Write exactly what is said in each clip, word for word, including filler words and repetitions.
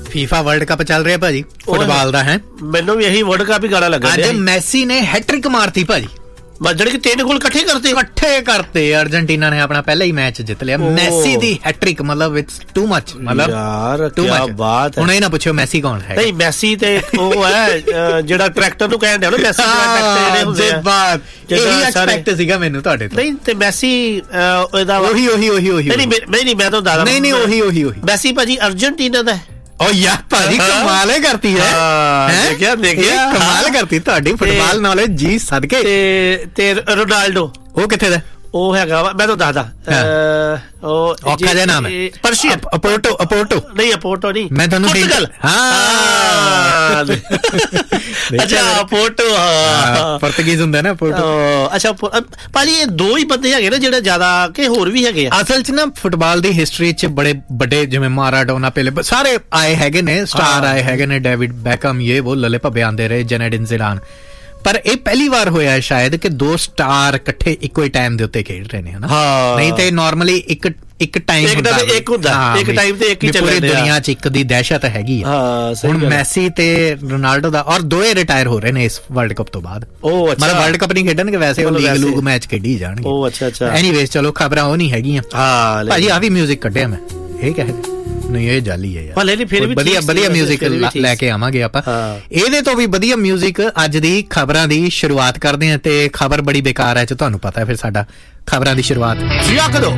FIFA world cup ਚੱਲ ਰਿਹਾ ਭਾਜੀ ਫੁੱਟਬਾਲ ਦਾ। ਹੈ ਮੈਨੂੰ ਵੀ ਇਹੀ ਵਰਲਡ ਕੱਪ ਹੀ ਗਾਣਾ ਲੱਗਾ। ਅੱਜ ਮੈਸੀ ਨੇ ਹੈਟ੍ਰਿਕ ਮਾਰਤੀ ਭਾਜੀ, ਜਿਹੜੇ ਕਿ ਤਿੰਨ ਗੋਲ ਇਕੱਠੇ ਕਰਤੇ ਇਕੱਠੇ ਕਰਤੇ ਅਰਜੈਂਟੀਨਾ ਨੇ ਆਪਣਾ ਪਹਿਲਾ ਹੀ ਮੈਚ ਜਿੱਤ ਲਿਆ। ਮੈਸੀ ਦੀ ਹੈਟ੍ਰਿਕ ਮਤਲਬ ਇਟਸ ਟੂ ਮਚ, ਮਤਲਬ ਯਾਰ ਕੀ ਬਾਤ ਹੈ। ਹੁਣ ਇਹ ਨਾ ਪੁੱਛੋ ਮੈਸੀ ਕੌਣ ਹੈ। ਨਹੀਂ ਮੈਸੀ ਤੇ ਉਹ ਹੈ ਜਿਹੜਾ ਕਰੈਕਟਰ ਨੂੰ ਕਹਿੰਦੇ ਆ ਨਾ ਮੈਸੀ ਬਾਤ ਇਹੀ ਐਕਸਪੈਕਟ ਸੀਗਾ ਮੈਨੂੰ ਤੁਹਾਡੇ ਤੋਂ। ਨਹੀਂ ਤੇ ਮੈਸੀ ਇਹਦਾ ਉਹੀ ਉਹੀ ਉਹੀ ਉਹੀ ਨਹੀਂ ਨਹੀਂ ਮੈਂ ਤਾਂ ਦੱਸਦਾ ਨਹੀਂ ਨਹੀਂ ਉਹੀ ਉਹੀ ਉਹੀ ਮੈਸੀ ਭਾਜੀ ਅਰਜਨਟੀਨਾ ਦਾ। ਓ ਯਾਰ ਭਾਜੀ ਕਮਾਲ ਕਰਤੀ ਹੈ, ਦੇਖਿਆ ਦੇਖਿਆ ਕਮਾਲ ਕਰਤੀ ਤੁਹਾਡੀ ਫੁੱਟਬਾਲ ਨੌਲੇਜ ਜੀ ਸਦਕੇ। ਤੇ ਤੇ ਰੋਨਾਲਡੋ ਉਹ ਕਿੱਥੇ ਦਾ? ਉਹ ਹੈਗਾ ਵਾ ਮੈਂ ਤਾਂ ਦੱਸਦਾ ਉਹ ਔਖਾ ਜਿਹਾ ਨਾਮ ਹੈ ਪਰਸ਼ੀਅਨ ਅਪੋਰਟੋ ਅਪੋਰਟੋ ਨਹੀਂ ਅਪੋਰਟੋ ਨਹੀਂ ਮੈਂ ਤੁਹਾਨੂੰ ਪੁਰਤਗਾਲ। ਹਾਂ ਅੱਛਾ ਅਪੋਰਟੋ ਹਾਂ ਪੁਰਤਗੀਜ਼ ਹੁੰਦਾ ਨਾ ਅਪੋਰਟੋ। ਅੱਛਾ ਭਾਜੀ ਇਹ ਦੋ ਹੀ ਬੰਦੇ ਹੈਗੇ ਨਾ ਜਿਹੜੇ ਜ਼ਿਆਦਾ ਕਿ ਹੋਰ ਵੀ ਹੈਗੇ ਆ? ਅਸਲ ਚ ਨਾ ਫੁੱਟਬਾਲ ਦੀ ਹਿਸਟਰੀ ਚ ਬੜੇ ਵੱਡੇ ਜਿਵੇਂ ਮਾਰਾਡੋਨਾ ਪਹਿਲੇ ਸਾਰੇ ਆਏ ਹੈਗੇ ਨੇ, ਸਟਾਰ ਆਏ ਹੈਗੇ ਨੇ, ਡੇਵਿਡ ਬੈਕਹਮ ਇਹ ਉਹ ਲੱਲੇ ਭੱਬੇ ਆਉਂਦੇ ਰਹੇ, ਜ਼ੈਨੇਡਿਨ ਜ਼ਿਡਾਨ। ਪਰ ਇਹ ਪਹਿਲੀ ਵਾਰ ਹੋਇਆ ਸ਼ਾਇਦ ਕਿ ਦੋ ਸਟਾਰ ਇਕੱਠੇ ਇੱਕੋ ਹੀ ਟਾਈਮ ਦੇ ਉੱਤੇ ਖੇਡ ਰਹੇ ਨੇ ਹਨਾ। ਨਹੀਂ ਤੇ ਨਾਰਮਲੀ ਇੱਕ ਇੱਕ ਟਾਈਮ ਹੁੰਦਾ ਇੱਕ ਹੁੰਦਾ ਇੱਕ ਟਾਈਮ ਤੇ ਇੱਕ ਹੀ ਚੱਲਦਾ। ਪੂਰੀ ਦੁਨੀਆ 'ਚ ਇੱਕ ਦੀ ਦਹਿਸ਼ਤ ਹੈਗੀ ਆ। ਹੁਣ ਮੈਸੀ ਤੇ ਰੋਨਾਲਡੋ ਦਾ ਔਰ ਦੋਏ ਰਿਟਾਇਰ ਹੋ ਰਹੇ ਨੇ ਇਸ ਵਰਲਡ ਕੱਪ ਤੋਂ ਬਾਅਦ। ਉਹ ਅੱਛਾ ਮਤਲਬ ਵਰਲਡ ਕੱਪ ਨਹੀਂ ਖੇਡਣਗੇ, ਵੈਸੇ ਉਹ ਲੀਗ ਲੂਗ ਮੈਚ ਖੇਡੀ ਜਾਣਗੇ। ਉਹ ਅੱਛਾ ਅੱਛਾ ਐਨੀਵੇਜ਼ ਚਲੋ ਖਬਰਾਂ ਉਹ ਨਹੀਂ ਹੈਗੀਆਂ। ਹਾਂ ਭਾਜੀ ਆ ਵੀ ਮਿਊਜ਼ਿਕ ਕੱਢਿਆ ਮੈਂ, ਇਹ ਕਹਿ ਨਹੀਂ ਇਹ ਜਾਲੀ ਹੈ ਯਾਰ। ਭਲੇ ਨਹੀਂ ਫਿਰ ਵੀ ਵਧੀਆ ਵਧੀਆ ਮਿਊਜ਼ਿਕ ਲੈ ਕੇ ਆਵਾਂਗੇ ਆਪਾਂ। ਇਹਦੇ ਤੋਂ ਵੀ ਵਧੀਆ ਮਿਊਜ਼ਿਕ ਅੱਜ ਦੀ ਖਬਰਾਂ ਦੀ ਸ਼ੁਰੂਆਤ ਕਰਦੇ ਹਾਂ। ਤੇ ਖਬਰ ਬੜੀ ਬੇਕਾਰ ਹੈ, ਤੁਹਾਨੂੰ ਪਤਾ ਫਿਰ ਸਾਡਾ ਖਬਰਾਂ ਦੀ ਸ਼ੁਰੂਆਤ ਰੱਖ ਦੋ।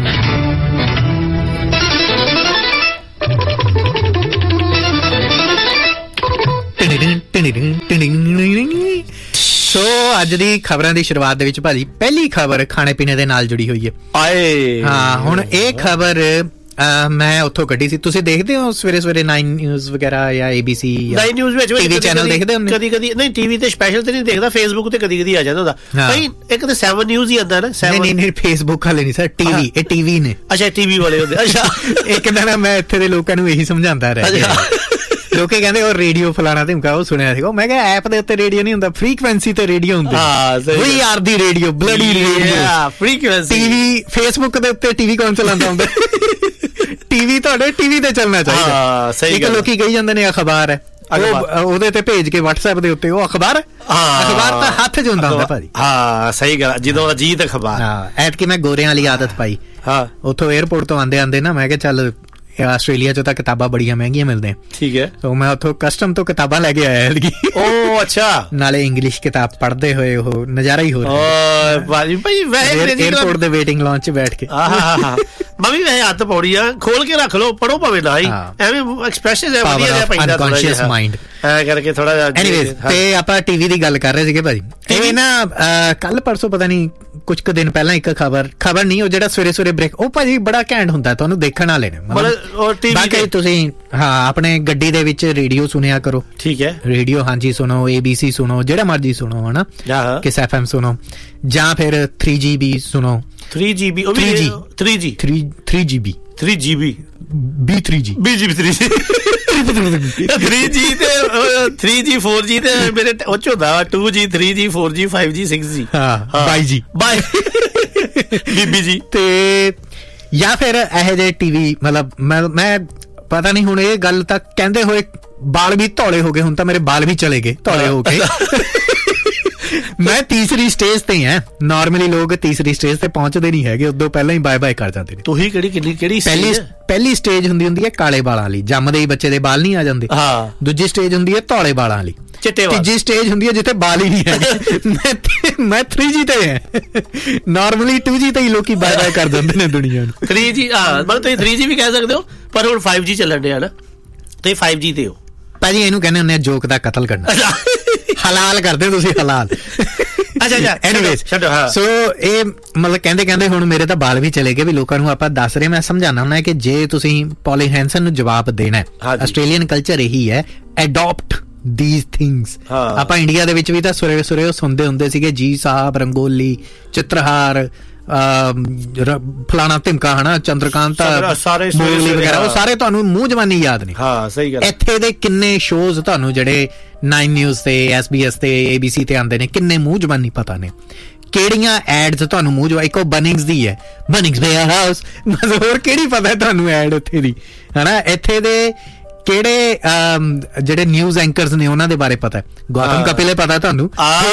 ਸੋ ਅੱਜ ਦੀ ਖਬਰਾਂ ਦੀ ਸ਼ੁਰੂਆਤ ਦੇ ਵਿੱਚ ਭਾਜੀ ਪਹਿਲੀ ਖਬਰ ਖਾਣੇ ਪੀਣੇ ਦੇ ਨਾਲ ਜੁੜੀ ਹੋਈ ਹੈ। ਆਏ ਹਾਂ ਹੁਣ ਇਹ ਖਬਰ ਮੈਂ ਉੱਥੋਂ ਕੱਢੀ ਸੀ। ਤੁਸੀਂ ਦੇਖਦੇ ਹੋ ਸਵੇਰੇ ਸਵੇਰੇ ਨਾਈਨ ਨਿਊਜ਼ ਵਗੈਰਾ ਜਾਂ ਏਬੀਸੀ ਨਾਈਨ ਨਿਊਜ਼ ਵਿੱਚ ਟੀਵੀ ਚੈਨਲ ਦੇਖਦੇ ਹੋ? ਕਦੀ ਕਦੀ ਨਹੀਂ ਟੀਵੀ ਤੇ ਸਪੈਸ਼ਲ ਤੇ ਨਹੀਂ ਦੇਖਦਾ, ਫੇਸਬੁੱਕ ਤੇ ਕਦੀ ਕਦੀ ਆ ਜਾਂਦਾ ਉਹਦਾ। ਭਾਈ ਇੱਕ ਤੇ ਸੈਵਨ ਨਿਊਜ਼ ਹੀ ਆਉਂਦਾ ਨਾ। ਨਹੀਂ ਨਹੀਂ ਫੇਸਬੁੱਕ ਵਾਲੇ ਨਹੀਂ ਸਰ, ਟੀਵੀ ਇਹ ਟੀਵੀ ਨੇ। ਅੱਛਾ ਟੀਵੀ ਵਾਲੇ ਹੁੰਦੇ। ਅੱਛਾ ਇੱਕ ਦਿਨ ਮੈਂ ਇੱਥੇ ਦੇ ਲੋਕਾਂ ਨੂੰ ਇਹੀ ਸਮਝਾਉਂਦਾ ਰਿਹਾ, ਲੋਕੇ ਕਹਿੰਦੇ ਉਹ ਰੇਡੀਓ ਫਲਾਣਾ ਧਮਕਾ ਉਹ ਸੁਣਿਆ ਸੀਗਾ। ਮੈਂ ਕਿਹਾ ਐਪ ਦੇ ਉੱਤੇ ਰੇਡੀਓ ਨਹੀਂ ਹੁੰਦਾ, ਫ੍ਰੀਕੁਐਂਸੀ ਤੇ ਰੇਡੀਓ ਹੁੰਦੀ। ਵੀ ਆਰ ਦੀ radio ਬਲਡੀ radio frequency. TV Facebook ਦੇ ਉੱਤੇ ਟੀਵੀ ਕੌਣ ਚਲਾਉਂਦਾ ਹੁੰਦਾ? ਟੀਵੀ ਤੁਹਾਡੇ ਟੀਵੀ ਤੇ ਚੱਲਣਾ ਚਾਹੀਦਾ। ਇੱਕ ਲੋਕੀ ਕਹੀ ਜਾਂਦੇ ਨੇ ਅਖਬਾਰ ਹੈ, ਉਹਦੇ ਤੇ ਭੇਜ ਕੇ WhatsApp ਦੇ ਉੱਤੇ ਉਹ ਅਖਬਾਰ ਅਖਬਾਰ ਤਾਂ ਹੱਥ 'ਚ ਹੁੰਦਾ ਹੁੰਦਾ ਭਾਜੀ। ਹਾਂ ਸਹੀ ਗੱਲ, ਜਦੋਂ ਅਜੀਤ ਅਖਬਾਰ। ਹਾਂ ਐਤਕੀ ਮੈਂ ਗੋਰਿਆਂ ਵਾਲੀ ਆਦਤ ਪਾਈ। ਹਾਂ ਉੱਥੋਂ 에ਅਰਪੋਰਟ ਤੋਂ ਆਂਦੇ ਆਂਦੇ ਨਾ ਮੈਂ ਕਿਹਾ ਚੱਲ ਆਸਟ੍ਰੇਲੀਆ 'ਚ ਤਾਂ ਕਿਤਾਬਾਂ ਬੜੀਆਂ ਮਹਿੰਗੀਆਂ ਮਿਲਦੇ। ਠੀਕ ਹੈ। ਤਾਂ ਮੈਂ ਉੱਥੋਂ ਕਸਟਮ ਤੋਂ ਕਿਤਾਬਾਂ ਲੈ ਕੇ ਆਇਆ ਐਤਕੀ। ਉਹ ਅੱਛਾ ਨਾਲੇ ਇੰਗਲਿਸ਼ ਕਿਤਾਬ ਪੜ੍ਹਦੇ ਹੋਏ ਉਹ ਨਜ਼ਾਰਾ ਹੀ ਹੋ ਰਿਹਾ ਭਾਜੀ। ਭਾਈ 에ਅਰਪੋਰਟ ਦੇ ਵੇਟਿੰਗ ਲਾਂਚ 'ਚ ਬੈਠ ਕੇ ਮੈਂ ਵੀ ਵੈਸੇ ਹੱਥ ਪੌੜੀ ਆ ਖੋਲ ਕੇ ਰੱਖ ਲਓ, ਪੜੋ ਭਾਵੇਂ ਨਾ ਹੀ, ਐਵੇਂ ਐਕਸਪ੍ਰੈਸ਼ਨ ਹੈ ਵਧੀਆ ਜਿਹਾ ਪੈਂਦਾ ਅਨਕੌਂਸ਼ੀਅਸ ਮਾਈਂਡ ਐ ਕਰਕੇ ਥੋੜਾ ਜਿਹਾ। ਐਨੀਵੇਜ਼ ਤੇ ਆਪਾਂ ਟੀਵੀ ਦੀ ਗੱਲ ਕਰ ਰਹੇ ਸੀਗੇ ਭਾਜੀ। ਇਹ ਨਾ ਕੱਲ ਪਰਸੋਂ ਪਤਾ ਨਹੀਂ ਕੁਝ ਕੁ ਦਿਨ ਪਹਿਲਾਂ ਇੱਕ ਖਬਰ ਖਬਰ ਨਹੀਂ ਉਹ ਜਿਹੜਾ ਸਵੇਰੇ ਸਵੇਰੇ ਬ੍ਰੇਕ ਉਹ ਭਾਜੀ ਬੜਾ ਘੈਂਟ ਹੁੰਦਾ, ਤੁਹਾਨੂੰ ਦੇਖਣ ਵਾਲੇ ਨੇ। ਬਾਕੀ ਤੁਸੀਂ ਹਾਂ ਆਪਣੇ ਗੱਡੀ ਦੇ ਵਿੱਚ ਰੇਡੀਓ ਸੁਣਿਆ ਕਰੋ। ਠੀਕ ਹੈ ਰੇਡੀਓ ਹਾਂਜੀ ਸੁਣੋ, ਏਬੀਸੀ ਸੁਣੋ, ਜਿਹੜਾ ਮਰਜੀ ਸੁਣੋ ਹਨਾ, ਕਿਸ ਐਫ ਐਮ ਸੁਣੋ ਜਾਂ ਫਿਰ ਥ੍ਰੀ ਜੀ ਬੀ ਸੁਣੋ। Three G B three G three G three G B three G B B three G B G three G three G ਤੇ ਥ੍ਰੀ ਜੀ ਫੋਰ ਜੀ ਤੇ ਮੇਰੇ ਉਹ ਚ ਹੁੰਦਾ ਟੂ ਜੀ three G four G five G six G ਹਾਂ ਬਾਈ ਜੀ ਬਾਈ ਬੀਬੀ ਜੀ। ਤੇ ਜਾਂ ਫਿਰ ਇਹੋ ਜਿਹੇ ਟੀਵੀ ਮਤਲਬ ਮੈਂ ਮੈਂ ਪਤਾ ਨਹੀਂ ਹੁਣ ਇਹ ਗੱਲ ਤਾਂ ਕਹਿੰਦੇ ਹੋਏ ਬਾਲ ਵੀ ਧੌਲੇ ਹੋ ਗਏ, ਹੁਣ ਤਾਂ ਮੇਰੇ ਬਾਲ ਵੀ ਚਲੇ ਗਏ ਧੌਲੇ ਹੋ ਕੇ। ਮੈਂ ਤੀਸਰੀ ਸਟੇਜ ਤੇ ਹਾਂ। ਨਾਰਮਲੀ ਲੋਕ ਤੀਸਰੀ ਸਟੇਜ ਤੇ ਪਹੁੰਚਦੇ ਨਹੀਂ ਹੈਗੇ, ਉਦੋਂ ਪਹਿਲਾਂ ਹੀ ਬਾਏ ਬਾਏ ਕਰ ਜਾਂਦੇ ਨੇ। ਤੁਸੀਂ ਕਿਹੜੀ ਕਿੰਨੀ ਕਿਹੜੀ ਪਹਿਲੀ ਪਹਿਲੀ ਸਟੇਜ ਹੁੰਦੀ ਹੁੰਦੀ ਹੈ ਕਾਲੇ ਬਾਲਾਂ ਵਾਲੀ, ਜੰਮਦੇ ਹੀ ਬੱਚੇ ਦੇ ਬਾਲ ਨਹੀਂ ਆ ਜਾਂਦੇ। ਹਾਂ ਦੂਜੀ ਸਟੇਜ ਹੁੰਦੀ ਹੈ ਧੌਲੇ ਬਾਲਾਂ ਵਾਲੀ, ਚਿੱਟੇ ਵਾਲ। ਤੀਜੀ ਸਟੇਜ ਹੁੰਦੀ ਹੈ ਜਿੱਥੇ ਬਾਲ ਹੀ ਨਹੀਂ ਹੈਗੇ। ਮੈਂ ਮੈਂ ਥ੍ਰੀ ਜੀ ਤੇ ਹਾਂ। ਨਾਰਮਲੀ ਟੂ ਜੀ ਤੇ ਹੀ ਲੋਕੀ ਬਾਏ ਬਾਏ ਕਰ ਦਿੰਦੇ ਨੇ ਦੁਨੀਆ ਨੂੰ। ਥ੍ਰੀ ਜੀ ਹਾਂ ਮਤਲਬ ਤੁਸੀਂ ਥ੍ਰੀ ਜੀ ਵੀ ਕਹਿ ਸਕਦੇ ਹੋ, ਪਰ ਹੁਣ ਫਾਈਵ ਜੀ ਚੱਲਣ ਡਿਆ ਨਾ, ਤੁਸੀਂ ਫਾਈਵ ਜੀ ਤੇ ਹੋ ਭਾਜੀ। ਇਹਨੂੰ ਕਹਿੰਦੇ ਹੁੰਦੇ ਆ ਜੋਕ ਦਾ ਕਤਲ ਕਰਨਾ। ਹਲਾਲ ਕਰਦੇ ਤੁਸੀਂ ਹਲਾਲ। ਅੱਛਾ ਅੱਛਾ ਐਨੀਵੇਜ਼ ਸੋ ਇਹ ਮਤਲਬ ਕਹਿੰਦੇ ਕਹਿੰਦੇ ਹੁਣ ਮੇਰੇ ਤਾਂ ਬਾਲ ਵੀ ਚਲੇ ਗਏ ਵੀ ਲੋਕਾਂ ਨੂੰ ਆਪਾਂ ਦੱਸ ਰਹੇ। ਮੈਂ ਸਮਝਾਉਣਾ ਹੁੰਦਾ ਕਿ ਜੇ ਤੁਸੀਂ ਪੌਲੀ ਹੈਂਸਨ ਨੂੰ ਜਵਾਬ ਦੇਣਾ, ਆਸਟ੍ਰੇਲੀਅਨ ਕਲਚਰ ਇਹੀ ਹੈ ਅਡਾਪਟ these things। ਆਪਾਂ ਇੰਡੀਆ ਦੇ ਵਿੱਚ ਵੀ ਤਾਂ ਸੁਰੇ ਸੁਰੇ ਉਹ ਸੁਣਦੇ ਹੁੰਦੇ ਸੀਗੇ ਜੀ ਸਾਹਿਬ, ਰੰਗੋਲੀ, ਚਿੱਤਰਹਾਰ, ਫਲਾਣਾ ਧਿਮਕਾ ਹਨਾ, ਚੰਦਰਕਾਂਤ ਵਗੈਰਾ, ਉਹ ਸਾਰੇ ਤੁਹਾਨੂੰ ਮੂੰਹ ਜਵਾਨੀ ਯਾਦ ਨੇ। ਹਾਂ ਸਹੀ ਗੱਲ। ਇੱਥੇ ਦੇ ਕਿੰਨੇ ਸ਼ੋਜ਼ ਤੁਹਾਨੂੰ ਜਿਹੜੇ ਨਾਈਨ ਨਿਊਜ਼ ਤੇ ਐਸ ਬੀ ਐਸ ਤੇ ਏਬੀਸੀ ਤੇ ਆਉਂਦੇ ਨੇ ਕਿੰਨੇ ਮੂੰਹ ਜਵਾਨੀ ਪਤਾ ਨੇ। ਕਿਹੜੀਆਂ ਐਡਸ ਤੁਹਾਨੂੰ ਮੂੰਹ ਜਵਾ, ਇੱਕ ਉਹ ਬਨਿੰਗਸ ਦੀ ਹੈ, ਬਨਿੰਗਸ ਵੇਅਰ ਹਾਊਸ, ਹੋਰ ਕਿਹੜੀ ਪਤਾ ਤੁਹਾਨੂੰ ਐਡ ਉੱਥੇ ਦੀ ਹਨਾ। ਇੱਥੇ ਦੇ ਕਿਹੜੇ ਜਿਹੜੇ ਨਿਊਜ਼ ਐਂਕਰਸ ਨੇ ਉਹਨਾਂ ਦੇ ਬਾਰੇ ਪਤਾ, ਗੌਤਮ ਕਪਿਲ ਪਤਾ ਤੁਹਾਨੂੰ,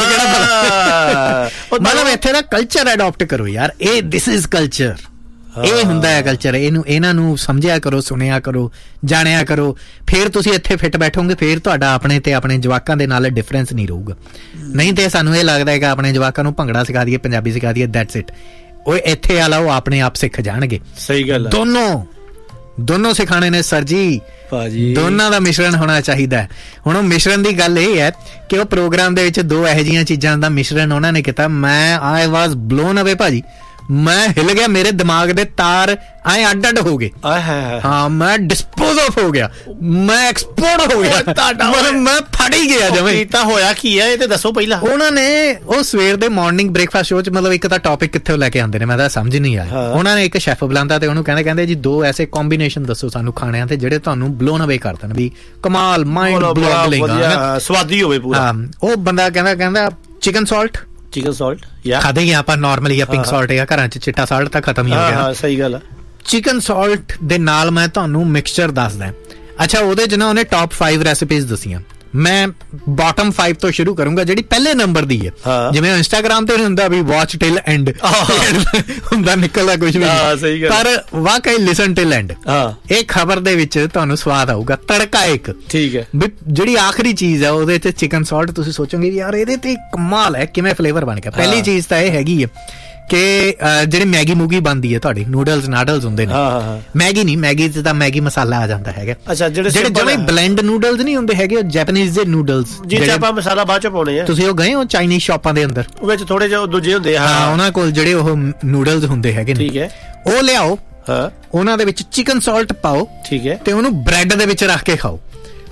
ਮਤਲਬ ਇੱਥੇ ਦਾ ਕਲਚਰ ਅਡਾਪਟ ਕਰੋ ਯਾਰ, ਇਹ ਦਿਸ ਇਜ਼ ਕਲਚਰ, ਇਹ ਹੁੰਦਾ ਹੈ ਕਲਚਰ, ਇਹਨੂੰ ਇਹਨਾਂ ਨੂੰ ਸਮਝਿਆ ਕਰੋ, ਸੁਣਿਆ ਕਰੋ, ਜਾਣਿਆ ਕਰੋ, ਫਿਰ ਤੁਸੀਂ ਇੱਥੇ ਫਿੱਟ ਬੈਠੋਗੇ, ਫਿਰ ਤੁਹਾਡਾ ਆਪਣੇ ਤੇ ਆਪਣੇ ਜਵਾਕਾਂ ਦੇ ਨਾਲ ਡਿਫਰੈਂਸ ਨਹੀਂ ਰਹੂਗਾ। ਨਹੀਂ ਤੇ ਸਾਨੂੰ ਇਹ ਲੱਗਦਾ ਹੈ ਕਿ ਆਪਣੇ ਜਵਾਕਾਂ ਨੂੰ ਭੰਗੜਾ ਸਿਖਾ ਦਈਏ, ਪੰਜਾਬੀ ਸਿਖਾ ਦਈਏ, ਦੈਟਸ ਇਟ, ਉਹ ਇੱਥੇ ਵਾਲਾ ਉਹ ਆਪਣੇ ਆਪ ਸਿੱਖ ਜਾਣਗੇ। ਸਹੀ ਗੱਲ, ਦੋਨੋਂ ਦੋਨੋਂ ਸਿਖਾਣੇ ਨੇ ਸਰ ਜੀ ਭਾਜੀ, ਦੋਨਾਂ ਦਾ ਮਿਸ਼ਰਣ ਹੋਣਾ ਚਾਹੀਦਾ। ਹੁਣ ਉਹ ਮਿਸ਼ਰਣ ਦੀ ਗੱਲ ਇਹ ਹੈ ਕਿ ਉਹ ਪ੍ਰੋਗਰਾਮ ਦੇ ਵਿੱਚ ਦੋ ਇਹੋ ਜਿਹੀਆਂ ਚੀਜ਼ਾਂ ਦਾ ਮਿਸ਼ਰਣ ਉਹਨਾਂ ਨੇ ਕੀਤਾ, ਮੈਂ ਆਈ ਵਾਜ਼ ਬਲੋਨ ਅਵੇ ਭਾਜੀ, ਮੈਂ ਹਿੱਲ ਗਿਆ, ਮੇਰੇ ਦਿਮਾਗ ਦੇ ਤਾਰ ਐ ਅੱਡ ਅੱਡ ਹੋ ਗਏ, ਹਾਂ ਮੈਂ ਡਿਸਪੋਜ਼ ਆਫ ਹੋ ਗਿਆ, ਮੈਂ ਐਕਸਪੋਰਟ ਹੋ ਗਿਆ, ਮਤਲਬ ਮੈਂ ਫੜ ਹੀ ਗਿਆ ਜਵੇਂ। ਤਾਂ ਹੋਇਆ ਕੀ ਹੈ ਇਹ ਤੇ ਦੱਸੋ ਪਹਿਲਾਂ। ਉਹਨਾਂ ਨੇ ਉਹ ਸਵੇਰ ਦੇ ਮਾਰਨਿੰਗ ਬ੍ਰੇਕਫਾਸਟ ਸ਼ੋਅ ਚ ਮਤਲਬ ਇੱਕ ਤਾਂ ਟੌਪਿਕ ਕਿੱਥੋਂ ਲੈ ਕੇ ਆਉਂਦੇ ਨੇ ਮੈਂ ਤਾਂ ਸਮਝ ਨਹੀਂ ਆਇਆ। ਉਹਨਾਂ ਨੇ ਇੱਕ ਸ਼ੈਫ ਬੁਲਾਉਂਦਾ ਤੇ ਉਹਨੂੰ ਕਹਿੰਦੇ ਕਹਿੰਦੇ ਜੀ ਦੋ ਐਸੇ ਕੰਬੀਨੇਸ਼ਨ ਦੱਸੋ ਸਾਨੂੰ ਖਾਣਿਆਂ ਤੇ ਜਿਹੜੇ ਤੁਹਾਨੂੰ ਬਲੋਨ ਅਵੇ ਕਰ ਦੇਣ, ਵੀ ਕਮਾਲ, ਮਾਈਂਡ ਬਲੋਇੰਗ, ਸਵਾਦੀ ਹੋਵੇ ਪੂਰਾ। ਉਹ ਬੰਦਾ ਕਹਿੰਦਾ ਕਹਿੰਦਾ ਚਿਕਨ ਸਾਲਟ, ਚਿਕਨ ਸਾਲਟ ਯਾ ਖਾਦੇ ਹੀ ਆਪਾਂ ਨਾਰਮਲੀ, ਆ ਪਿੰਕ ਸਾਲਟ ਜਾਂ ਘਰਾਂ ਚ ਚਿੱਟਾ ਸਾਲਟ ਤਾਂ ਖਤਮ ਹੀ ਹੋ ਗਿਆ। ਹਾਂ ਸਹੀ ਗੱਲ ਆ। ਚਿਕਨ ਸਾਲਟ ਦੇ ਨਾਲ ਮੈਂ ਤੁਹਾਨੂੰ ਮਿਕਸਚਰ ਦੱਸਦਾ। ਅੱਛਾ, ਉਹਦੇ ਚ ਨਾ ਉਹਨੇ ਟੌਪ ਪੰਜ ਰੈਸਿਪੀਜ਼ ਦੱਸੀਆਂ, ਮੈਂ ਬਾਟਮ ਪੰਜ ਤੋਂ ਸ਼ੁਰੂ ਕਰੂੰਗਾ, ਜਿਹੜੀ ਪਹਿਲੇ ਨੰਬਰ ਦੀ ਹੈ। ਜਿਵੇਂ ਇੰਸਟਾਗ੍ਰਾਮ ਤੇ ਹੁੰਦਾ ਵੀ ਵਾਚ ਟਿਲ ਐਂਡ ਹੁੰਦਾ, ਨਿਕਲਦਾ ਕੁਝ ਵੀ, ਪਰ ਵਾਕਈ ਲਿਸਨ ਟਿਲ ਐਂਡ। ਇਹ ਖਬਰ ਦੇ ਵਿੱਚ ਤੁਹਾਨੂੰ ਸਵਾਦ ਆਊਗਾ। ਤੜਕਾ ਇੱਕ, ਠੀਕ ਹੈ, ਵੀ ਜਿਹੜੀ ਆਖਰੀ ਚੀਜ਼ ਹੈ ਉਹਦੇ ਚ ਚਿਕਨ ਸਾਲਟ, ਤੁਸੀਂ ਸੋਚੋਗੇ ਯਾਰ ਇਹਦੇ ਤੇ ਕਮਾਲ ਹੈ, ਕਿਵੇਂ ਫਲੇਵਰ ਬਣ ਗਿਆ। ਪਹਿਲੀ ਚੀਜ਼ ਤਾਂ ਇਹ ਹੈਗੀ ਹੈ ਕਿ ਜਿਹੜੀ ਮੈਗੀ ਮੂਗੀ ਬਣਦੀ ਹੈ ਤੁਹਾਡੀ, ਨੂਡਲਸ ਨਾਡਲਸ ਹੁੰਦੇ ਨੇ, ਮੈਗੀ ਨਹੀਂ, ਮੈਗੀ ਚ ਤਾਂ ਮੈਗੀ ਮਸਾਲਾ ਆ ਜਾਂਦਾ ਹੈਗਾ। ਅੱਛਾ, ਜਿਹੜੇ ਜਿਹੜੇ ਬਲੈਂਡ ਨੂਡਲਸ ਨਹੀਂ ਹੁੰਦੇ ਹੈਗੇ, ਉਹ ਜੈਪਨੀਜ਼ ਦੇ ਨੂਡਲਸ, ਜਿਹਦੇ ਆਪਾਂ ਮਸਾਲਾ ਬਾਅਦ ਚ ਪਾਉਣੇ ਆ। ਤੁਸੀਂ ਉਹ ਗਏ ਹੋ ਚਾਈਨੀਜ਼ ਸ਼ਾਪਾਂ ਦੇ ਅੰਦਰ, ਉਹ ਵਿੱਚ ਥੋੜੇ ਜਿਹੇ ਦੂਜੇ ਹੁੰਦੇ ਆ, ਹਾਂ ਉਹਨਾਂ ਕੋਲ ਜਿਹੜੇ ਉਹ ਨੂਡਲਸ ਹੁੰਦੇ ਹੈਗੇ ਨੇ, ਠੀਕ ਹੈ, ਉਹ ਲਿਆਓ, ਹਾਂ ਉਹਨਾਂ ਦੇ ਵਿੱਚ ਚਿਕਨ ਸਾਲਟ ਪਾਓ, ਠੀਕ ਹੈ, ਤੇ ਉਹਨੂੰ ਬ੍ਰੈਡ ਦੇ ਵਿੱਚ ਰੱਖ ਕੇ ਖਾਓ।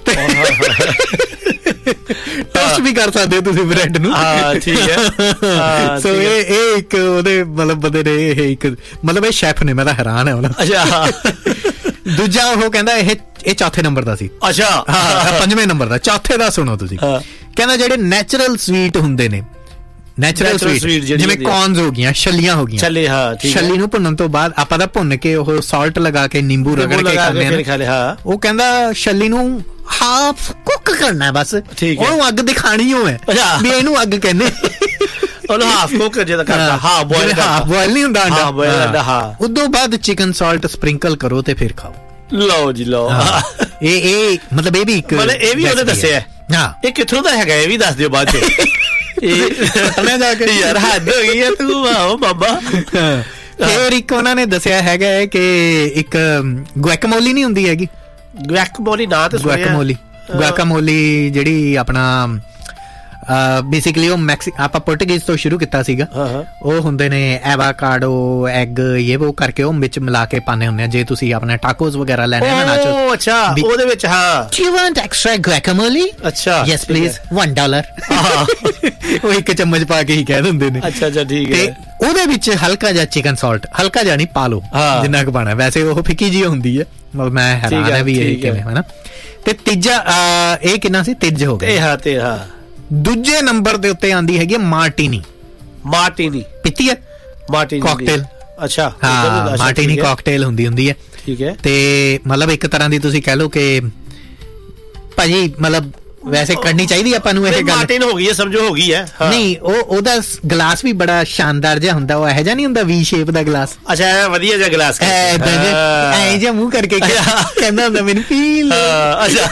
ਟੋਸਟ ਵੀ ਕਰ ਸਕਦੇ ਹੋ ਤੁਸੀਂ ਬ੍ਰੈਡ ਨੂੰ, ਹਾਂ ਠੀਕ ਹੈ। ਸੋ ਇਹ ਇਹ ਇੱਕ ਉਹਦੇ ਮਤਲਬ ਬੰਦੇ ਨੇ ਇਹ ਇੱਕ ਮਤਲਬ ਇਹ ਸ਼ੈਫ ਨੇ, ਮੈਂ ਤਾਂ ਹੈਰਾਨ ਹੈ ਉਹਨਾਂ। ਅੱਛਾ, ਦੂਜਾ ਉਹ ਕਹਿੰਦਾ ਇਹ ਇਹ ਚੌਥੇ ਨੰਬਰ ਦਾ ਸੀ। ਅੱਛਾ, ਹਾਂ ਪੰਜਵੇਂ ਨੰਬਰ ਦਾ, ਚੌਥੇ ਦਾ ਸੁਣੋ ਤੁਸੀਂ। ਕਹਿੰਦਾ ਜਿਹੜੇ ਨੈਚੁਰਲ ਸਵੀਟ ਹੁੰਦੇ ਨੇ, ਨੈਚੁਰਲ ਸਵੀਟ ਜਿਵੇਂ ਕੌਰਨਸ ਹੋ ਗਈਆਂ, ਛੱਲੀਆਂ ਹੋ ਗਈਆਂ, ਛੱਲੇ, ਹਾਂ ਠੀਕ ਹੈ, ਛੱਲੀ ਨੂੰ ਭੁੰਨਣ ਤੋਂ ਬਾਅਦ ਆਪਾਂ ਤਾਂ ਭੁੰਨ ਕੇ ਉਹ ਸਾਲਟ ਲਗਾ ਕੇ ਨਿੰਬੂ ਰਗੜ ਕੇ ਖਾਂਦੇ ਆ। ਉਹ ਕਹਿੰਦਾ ਛੱਲੀ ਨੂੰ ਹਾਫ ਕੁੱਕ ਕਰਨਾ ਬਸ, ਉਹਨੂੰ ਅੱਗ ਦਿਖਾਣੀ ਹੋਵੇ ਵੀ ਇਹਨੂੰ ਅੱਗ ਕਹਿੰਦੇ, ਉਹਨੂੰ ਹਾਫ ਕੁੱਕ ਜਿਹਦਾ ਕਰਦਾ, ਹਾਂ ਬੋਇਲ, ਹਾਫ ਬੋਇਲ ਨਹੀਂ ਹੁੰਦਾ ਅੰਡਾ, ਬੋਇਲ ਅੰਡਾ, ਹਾਂ। ਉਦੋਂ ਬਾਅਦ ਚਿਕਨ ਸਾਲਟ ਸਪ੍ਰਿੰਕਲ ਕਰੋ ਤੇ ਫਿਰ ਖਾਓ। ਲਓ ਜੀ ਲਓ। ਇਹ ਇਹ ਮਤਲਬ ਇਹ ਵੀ ਇੱਕ, ਮਤਲਬ ਇਹ ਵੀ ਉਹਨੇ ਦੱਸਿਆ, ਹਾਂ ਇਹ ਕਿੱਥੋਂ ਦਾ ਹੈਗਾ ਇਹ ਵੀ ਦੱਸ ਦਿਓ ਬਾਅਦ ਚ। ਮੈਂ ਜਾ ਕੇ ਯਾਰ ਹੱਦ ਹੋ ਗਈ ਹੈ ਤੂੰ, ਆਓ ਬਾਬਾ। ਫਿਰ ਇੱਕ ਉਹਨਾਂ ਨੇ ਦੱਸਿਆ ਹੈਗਾ ਕਿ ਇੱਕ ਗੁਐਕਾਮੋਲੀ ਨਹੀਂ ਹੁੰਦੀ ਹੈਗੀ, ਗੁਐਕਾਮੋਲੀ ਨਾ ਤੇ ਗੁਐਕਾਮੋਲੀ, ਗੁਐਕਾਮੋਲੀ ਜਿਹੜੀ ਆਪਣਾ ਬੇਸਿਕਲੀ ਉਹ ਮੈਕਸੀ ਆਪਾਂ ਪੁਰਤਗਾਲ ਤੋਂ ਸ਼ੁਰੂ ਕੀਤਾ ਸੀਗਾ। ਉਹ ਹੁੰਦੇ ਨੇ ਐਵਾਕਾਡੋ, ਐਗ, ਇਹ ਉਹ ਕਰਕੇ ਉਹ ਵਿੱਚ ਮਿਲਾ ਕੇ ਪਾਣੇ ਹੁੰਦੇ ਆ। ਜੇ ਤੁਸੀਂ ਆਪਣਾ ਟਾਕੋਸ ਵਗੈਰਾ ਲੈਣੇ ਨਾ ਨਾਚੋ, ਉਹ ਅੱਛਾ ਉਹਦੇ ਵਿੱਚ, ਹਾਂ ਡੂ ਯੂ ਵਾਂਟ ਐਕਸਟਰਾ ਗੁਐਕਾਮੋਲੀ, ਅੱਛਾ ਯੈਸ ਪਲੀਜ਼ ਵਨ ਡਾਲਰ, ਉਹ ਇੱਕ ਚਮਚ ਪਾ ਕੇ ਹੀ ਕਹਿ ਦਿੰਦੇ ਨੇ। ਅੱਛਾ ਅੱਛਾ ਠੀਕ ਹੈ। ਉਹਦੇ ਵਿੱਚ ਹਲਕਾ ਜਿਹਾ ਚਿਕਨ ਸਾਲਟ, ਹਲਕਾ ਜਿਹਾ ਨਹੀਂ, ਪਾ ਲਓ ਜਿੰਨਾ ਕੁ ਪਾਣਾ, ਵੈਸੇ ਉਹ ਫਿੱਕੀ ਜਿਹੀ ਹੁੰਦੀ ਹੈ, ਮਤਲਬ ਮੈਂ ਹੈਰਾਨ ਹੈ ਵੀ ਇਹ ਕਿਵੇਂ, ਹਨਾ। ਤੇ ਤੀਜਾ ਇਹ ਕਿੰਨਾ ਸੀ, ਤਿੰਜ ਹੋ ਗਿਆ। ਇਹ ਹਾਂ ਤੇ ਹਾਂ। ਦੂਜੇ ਨੰਬਰ ਦੇ ਉੱਤੇ ਆਂਦੀ ਹੈਗੀ ਮਾਰਟੀਨੀ। ਮਾਰਟੀਨੀ ਪੀਤੀ ਹੈ, ਮਾਰਟੀਨੀ ਕਾਕਟੇਲ, ਅੱਛਾ ਹਾਂ ਮਾਰਟੀਨੀ ਕਾਕਟੇਲ ਹੁੰਦੀ ਹੁੰਦੀ ਹੈ, ਠੀਕ ਹੈ। ਤੇ ਮਤਲਬ ਇੱਕ ਤਰ੍ਹਾਂ ਦੀ ਤੁਸੀਂ ਕਹਿ ਲਓ ਕਿ ਭਾਜੀ ਮਤਲਬ ਵੈਸੇ ਕਰਨੀ ਚਾਹੀਦੀ ਆਪਾਂ ਨੂੰ ਇਹ ਗੱਲ। ਮਾਰਟੀਨ ਹੋ ਗਈ ਹੈ, ਸਮਝੋ ਹੋ ਗਈ ਹੈ। ਨਹੀਂ ਉਹ ਉਹਦਾ ਗਲਾਸ ਵੀ ਬੜਾ ਸ਼ਾਨਦਾਰ ਜਿਹਾ ਹੁੰਦਾ, ਉਹ ਇਹੋ ਜਿਹਾ ਨਹੀਂ ਹੁੰਦਾ ਵੀ ਸ਼ੇਪ ਦਾ ਗਲਾਸ। ਅੱਛਾ ਵਧੀਆ ਜਿਹਾ ਗਲਾਸ, ਐ ਜਿਹਾ ਮੂੰਹ ਕਰਕੇ ਕਹਿੰਦਾ ਹੁੰਦਾ ਮੈਨੂੰ ਪੀ ਲੈ। ਅੱਛਾ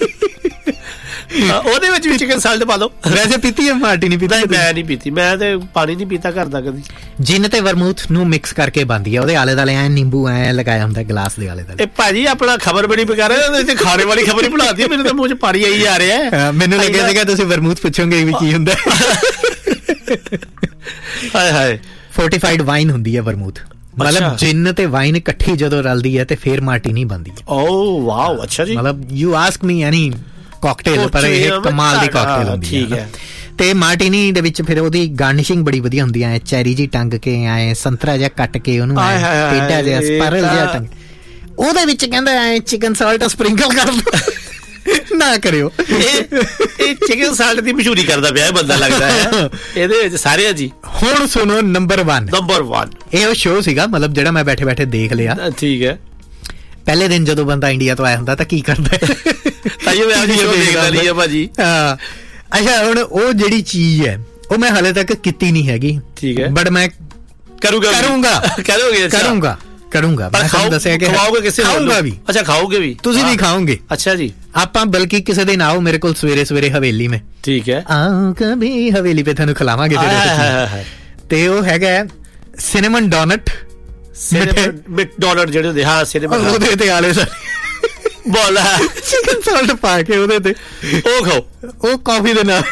ਉਹਦੇ ਵਿੱਚ ਵੀ ਚਿਕਨ ਸਾਲਟ ਪਾ ਲਓ। ਵੈਸੇ ਪੀਤੀ ਹੈ ਮਾਰਟੀਨੀ? ਪੀਤੀ ਮੈਂ ਨਹੀਂ ਪੀਤੀ, ਮੈਂ ਤੇ ਪਾਣੀ ਨਹੀਂ ਪੀਤਾ ਘਰ ਦਾ ਕਦੀ। ਜਿੰਨ ਤੇ ਵਰਮੂਥ ਨੂੰ ਮਿਕਸ ਕਰਕੇ ਬਣਦੀ ਹੈ, ਉਹਦੇ ਆਲੇ ਦੁਆਲੇ ਐ ਨਿੰਬੂ ਐ ਲਗਾਇਆ ਹੁੰਦਾ ਗਲਾਸ ਦੇ ਆਲੇ ਦੁਆਲੇ। ਇਹ ਭਾਜੀ ਆਪਣਾ ਖਬਰ ਬੜੀ ਬੇਕਾਰ ਹੈ, ਤੇ ਖਾਣੇ ਵਾਲੀ ਖਬਰ ਹੀ ਬਣਾਤੀ, ਮੇਰੇ ਤਾਂ ਮੂੰਹ ਚ ਪਾਣੀ ਆਈ ਜਾ ਰਿਹਾ। ਮੈਨੂੰ ਲੱਗਿਆ ਸੀਗਾ ਤੁਸੀਂ ਵਰਮੂਥ ਪੁੱਛੋਗੇ ਵੀ ਕੀ ਹੁੰਦਾ। ਹਾਏ ਹਾਏ। ਫੋਰਟੀਫਾਈਡ ਵਾਈਨ ਹੁੰਦੀ ਹੈ ਵਰਮੂਥ, ਮਤਲਬ ਜਿੰਨ ਤੇ ਵਾਈਨ ਇਕੱਠੀ ਜਦੋਂ ਰਲਦੀ ਹੈ ਤੇ ਫਿਰ ਮਾਰਟੀਨੀ ਬਣਦੀ ਹੈ। ਓ ਵਾਓ, ਅੱਛਾ ਜੀ। ਮਤਲਬ you ask me any cocktail, ਪਰ ਇਹ ਕਮਾਲ ਦੀ ਕਾਕਟੇਲ ਹੁੰਦੀ ਹੈ। ਤੇ ਮਾਰਟੀਨੀ ਦੇ ਵਿੱਚ ਫਿਰ ਉਹਦੀ ਗਾਰਨਿਸ਼ਿੰਗ ਬੜੀ ਵਧੀਆ ਹੁੰਦੀ ਹੈ, ਚੈਰੀ ਜੀ ਟੰਗ ਕੇ ਆਏ, ਸੰਤਰਾ ਜਿਹਾ ਕੱਟ ਕੇ ਉਹਨੂੰ ਪੇਡਾ ਜਿਹਾ ਸਪਾਇਰਲ ਜਿਹਾ ਟੰਗ, ਉਹਦੇ ਵਿੱਚ ਕਹਿੰਦਾ ਐ ਚਿਕਨ ਸਾਲਟ ਸਪ੍ਰਿੰਕਲ ਕਰ ਦੋ। ਨਾ ਕਰਿਓ, ਇਹ ਚਿਕਨ ਸਾਲਟ ਦੀ ਮਸ਼ਹੂਰੀ ਕਰਦਾ ਪਿਆ ਬੰਦਾ ਲੱਗਦਾ ਹੈ ਇਹਦੇ ਵਿੱਚ ਸਾਰਿਆਂ ਜੀ। ਹੁਣ ਸੁਣੋ ਨੰਬਰ ਵਨ। ਨੰਬਰ ਵਨ, ਇਹ ਉਹ ਸ਼ੋਅ ਸੀਗਾ ਮਤਲਬ ਜਿਹੜਾ ਮੈਂ ਬੈਠੇ ਬੈਠੇ ਦੇਖ ਲਿਆ, ਠੀਕ ਹੈ। ਪਹਿਲੇ ਦਿਨ ਜਦੋਂ ਬੰਦਾ ਇੰਡੀਆ ਤੋਂ ਆਇਆ ਹੁੰਦਾ ਤਾਂ ਕੀ ਕਰਦਾ ਭਾਜੀ। ਹਾਂ ਅੱਛਾ, ਹੁਣ ਉਹ ਜਿਹੜੀ ਚੀਜ਼ ਹੈ ਉਹ ਮੈਂ ਹਾਲੇ ਤੱਕ ਕੀਤੀ ਨਹੀਂ ਹੈਗੀ, ਠੀਕ ਹੈ, ਬਟ ਮੈਂ ਕਰੂੰਗਾ ਕਰੂੰਗਾ ਕਰੋਗੇ ਕਰੂੰਗਾ ਕਰੂੰਗਾ ਪਰ ਦੱਸਿਆ ਕਿ ਖਾਓਗੇ ਕਿਸੇ ਖਾਊਂਗਾ ਵੀ। ਅੱਛਾ ਖਾਓਗੇ ਵੀ, ਤੁਸੀਂ ਵੀ ਖਾਓਗੇ। ਅੱਛਾ ਜੀ। ਆਪਾਂ ਬਲਕਿ ਕਿਸੇ ਦਿਨ ਆਓ ਮੇਰੇ ਕੋਲ ਸਵੇਰੇ ਸਵੇਰੇ ਹਵੇਲੀ ਮੇਂ, ਠੀਕ ਹੈ, ਆਓ ਕਭੀ ਹਵੇਲੀ ਪੇ ਤੁਹਾਨੂੰ ਖਿਲਾਵਾਂਗੇ। ਤੇ ਉਹ ਹੈਗਾ ਸਿਨੇਮਨ ਡੋਨਟ, ਡੋਨਟ ਜਿਹੜੇ ਹੁੰਦੇ, ਹਾਂ ਸਿਨੇਮਨ, ਉਹਦੇ ਤੇ ਆਲੇ ਸਾਰੇ ਬੋਲਾ ਚਿਕਨ ਸਾਲਟ ਪਾ ਕੇ ਉਹਦੇ ਤੇ ਉਹ ਖਾਓ, ਉਹ ਕਾਫੀ ਦੇ ਨਾਲ।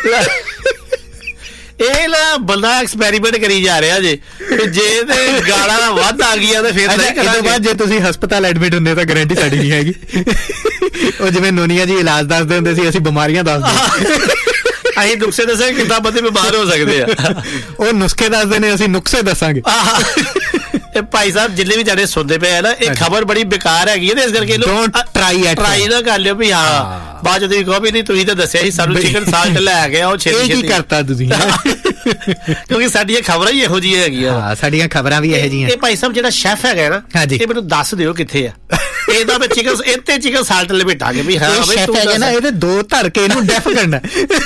ਇਹ ਨਾ ਬੰਦਾ ਐਕਸਪੈਰੀਮੈਂਟ ਕਰੀ ਜਾ ਰਿਹਾ ਜੇ, ਜੇ ਤੇ ਗਾਲਾਂ ਵੱਧ ਆ ਗਈਆਂ ਤੇ ਫਿਰ ਨਹੀਂ ਕਰਾਂਗੇ। ਬਾਅਦ ਜੇ ਤੁਸੀਂ ਹਸਪਤਾਲ ਐਡਮਿਟ ਹੁੰਦੇ ਤਾਂ ਗਾਰੰਟੀ ਸਾਡੀ ਨਹੀਂ ਹੈਗੀ। ਉਹ ਜਿਵੇਂ ਨੋਨੀਆ ਜੀ ਇਲਾਜ ਦੱਸਦੇ ਹੁੰਦੇ ਸੀ, ਅਸੀਂ ਬਿਮਾਰੀਆਂ ਦੱਸਦੇ, ਅਸੀਂ ਨੁਕਸੇ ਦੱਸਾਂਗੇ ਕਿੱਦਾਂ ਬੰਦੇ ਬਿਮਾਰ ਹੋ ਸਕਦੇ ਆ। ਉਹ ਨੁਸਖੇ ਦੱਸਦੇ ਨੇ, ਅਸੀਂ ਨੁਕਸੇ ਦੱਸਾਂਗੇ। ਇਹ ਭਾਈ ਸਾਹਿਬ ਜਿੰਨੇ ਵੀ ਜਾਣੇ ਸੁਣਦੇ ਪਏ ਆ ਨਾ, ਇਹ ਖਬਰ ਬੜੀ ਬੇਕਾਰ ਹੈਗੀ ਹੈ, ਇਸ ਕਰਕੇ ਟਰਾਈ ਟਰਾਈ ਨਾ ਕਰ ਲਿਓ ਵੀ ਹਾਂ ਬਾਅਦ ਜਦੋਂ ਕਹੋ ਵੀ ਨਹੀਂ ਤੁਸੀਂ ਤਾਂ ਦੱਸਿਆ ਸੀ ਸਾਨੂੰ ਚਿਕਨ ਸਾਲਟ ਲੈ ਕੇ ਆਓ ਛੇਤੀ ਛੇਤੀ ਕਰਤਾ ਤੁਸੀਂ। ਕਿਉਂਕਿ ਸਾਡੀਆਂ ਖਬਰਾਂ ਹੀ ਇਹੋ ਜਿਹੀਆਂ ਹੈਗੀਆਂ, ਸਾਡੀਆਂ ਖਬਰਾਂ ਵੀ ਇਹੋ ਜਿਹੀਆਂ। ਇਹ ਭਾਈ ਸਾਹਿਬ ਜਿਹੜਾ ਸ਼ੈਫ ਹੈਗਾ ਨਾ, ਇਹ ਮੈਨੂੰ ਦੱਸ ਦਿਓ ਕਿੱਥੇ ਆ ਇਹਦਾ ਮੈਂ ਚਿਕਨ, ਇੱਥੇ ਚਿਕਨ ਸਾਲਟ ਲਪੇਟਾਂਗੇ ਵੀ ਹਾਂ ਨਾ, ਇਹਦੇ ਦੋ ਧਰ ਕੇ ਇਹਨੂੰ ਡੈਫ ਕਰਨਾ।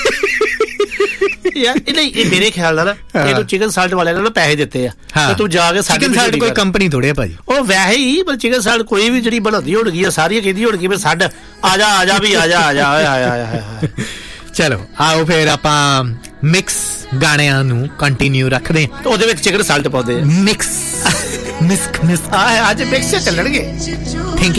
ਯਾਰ ਇਹ ਨਹੀਂ, ਇਹ ਮੇਰੇ ਖਿਆਲ ਨਾਲ ਨਾ ਇਹਨੂੰ ਚਿਕਨ ਸਾਲਟ ਵਾਲਿਆਂ ਨੇ ਨਾ ਪੈਸੇ ਦਿੱਤੇ ਆ ਤੇ ਤੂੰ ਜਾ ਕੇ ਚਿਕਨ ਸਾਲਟ ਕੋਈ ਕੰਪਨੀ ਥੋੜੀ ਆ ਭਾਜੀ, ਉਹ ਵੈਸੇ ਹੀ। ਪਰ ਚਿਕਨ ਸਾਲਟ ਕੋਈ ਵੀ ਜਿਹੜੀ ਬਣਾਉਂਦੀ ਹੋਣਗੀ ਸਾਰੀਆਂ ਕਹਿੰਦੀ ਹੋਣਗੀ ਵੀ ਛੱਡ ਆ ਜਾ ਆ ਜਾ ਵੀ ਆ ਜਾ ਆ ਜਾ ਆ। ਚਲੋ ਆਓ ਫਿਰ ਆਪਾਂ ਮਿਕਸ ਗਾਣਿਆਂ ਨੂੰ ਕੰਟੀਨਿਊ ਰੱਖਦੇ ਹਾਂ, ਉਹਦੇ ਵਿੱਚ ਚਿਕਨ ਸਾਲਟ ਪਾਉਂਦੇ ਆ, ਮਿਕਸ ਮਿਸਕ ਮਿਸ ਅੱਜ ਮਿਕਸ ਚੱਲਣਗੇ। ਥਿੰਕਿੰਗ